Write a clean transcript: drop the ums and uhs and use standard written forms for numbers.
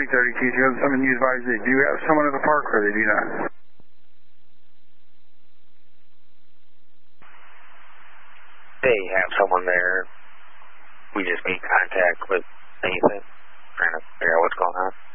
832, do you have someone you advise they do have someone at the park or they do not? They have someone there. We just made contact with Nathan, trying to figure out what's going on.